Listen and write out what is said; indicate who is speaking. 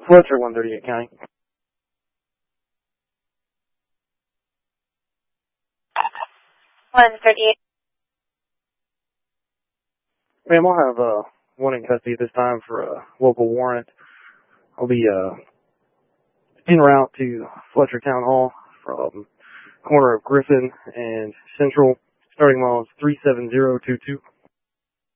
Speaker 1: Fletcher, 138 County.
Speaker 2: 138.
Speaker 1: Ma'am, I'll have one in custody this time for a local warrant. I'll be en route to Fletcher Town Hall from corner of Griffin and Central, starting miles 37022.